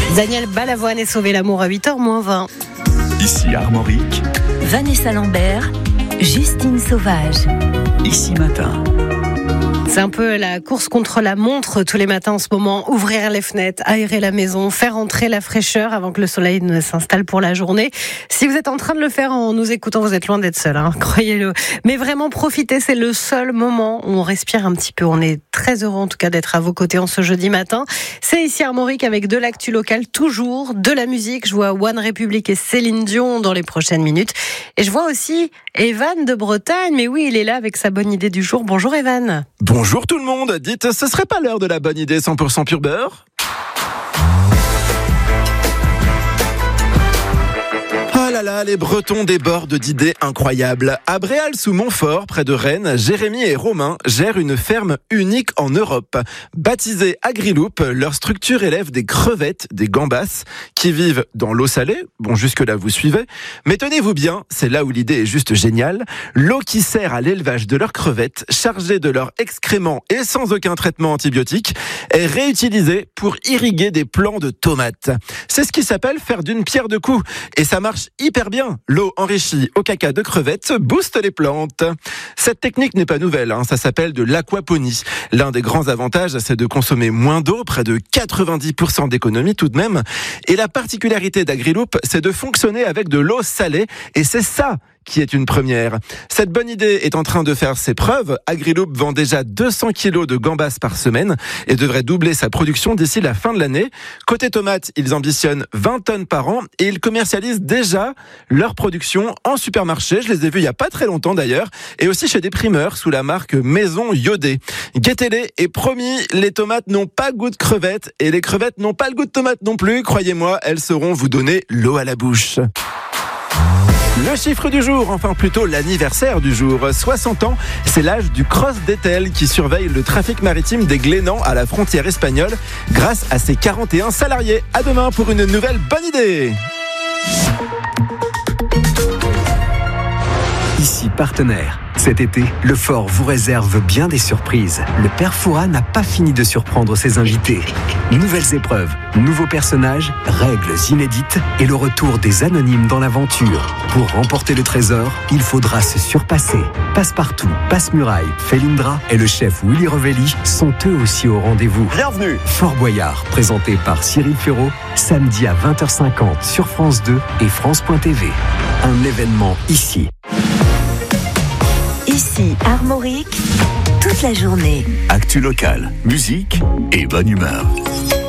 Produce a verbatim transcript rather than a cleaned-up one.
Daniel Balavoine est sauvé l'amour à huit heures moins vingt. Ici Armorique. Vanessa Lambert, Justine Sauvage. Ici Matin. C'est un peu la course contre la montre tous les matins en ce moment. Ouvrir les fenêtres, aérer la maison, faire entrer la fraîcheur avant que le soleil ne s'installe pour la journée. Si vous êtes en train de le faire en nous écoutant, vous êtes loin d'être seul, hein, croyez-le. Mais vraiment profitez, c'est le seul moment où on respire un petit peu. On est très heureux en tout cas d'être à vos côtés en ce jeudi matin. C'est ici Armorique avec de l'actu locale, toujours de la musique. Je vois One Republic et Céline Dion dans les prochaines minutes. Et je vois aussi Evan de Bretagne. Mais oui, il est là avec sa bonne idée du jour. Bonjour Evan. Bonjour tout le monde, dites, ce serait pas l'heure de la bonne idée cent pour cent pur beurre ? Oh là là, les Bretons débordent d'idées incroyables. À Bréal-sous-Montfort, près de Rennes, Jérémy et Romain gèrent une ferme unique en Europe. Baptisée Agriloop, leur structure élève des crevettes, des gambas, qui vivent dans l'eau salée. Bon, jusque-là, vous suivez. Mais tenez-vous bien, c'est là où l'idée est juste géniale. L'eau qui sert à l'élevage de leurs crevettes, chargée de leurs excréments et sans aucun traitement antibiotique, est réutilisée pour irriguer des plants de tomates. C'est ce qui s'appelle faire d'une pierre deux coups. Et ça marche hyper bien. L'eau enrichie au caca de crevettes booste les plantes. Cette technique n'est pas nouvelle, hein. Ça s'appelle de l'aquaponie. L'un des grands avantages, c'est de consommer moins d'eau, près de quatre-vingt-dix pour cent d'économie tout de même. Et la particularité d'Agriloop, c'est de fonctionner avec de l'eau salée. Et c'est ça qui est une première. Cette bonne idée est en train de faire ses preuves. Agriloop vend déjà deux cents kilos de gambas par semaine et devrait doubler sa production d'ici la fin de l'année. Côté tomates, ils ambitionnent vingt tonnes par an et ils commercialisent déjà leur production en supermarché. Je les ai vus il y a pas très longtemps d'ailleurs, et aussi chez des primeurs sous la marque Maison Iodée. Guettez-les et promis, les tomates n'ont pas goût de crevettes et les crevettes n'ont pas le goût de tomates non plus. Croyez-moi, elles sauront vous donner l'eau à la bouche. Le chiffre du jour, enfin plutôt l'anniversaire du jour. soixante ans, c'est l'âge du Cross d'Etel qui surveille le trafic maritime des Glénans à la frontière espagnole grâce à ses quarante et un salariés. À demain pour une nouvelle bonne idée. Ici Partenaire. Cet été, le Fort vous réserve bien des surprises. Le Père Fouras n'a pas fini de surprendre ses invités. Nouvelles épreuves, nouveaux personnages, règles inédites et le retour des anonymes dans l'aventure. Pour remporter le trésor, il faudra se surpasser. Passepartout, Passe-Muraille, Felindra et le chef Willy Revelli sont eux aussi au rendez-vous. Bienvenue. Fort Boyard, présenté par Cyril Ferraud, samedi à vingt heures cinquante sur France deux et France point T V. Un événement ici. Ici Armorique, toute la journée. Actu locale, musique et bonne humeur.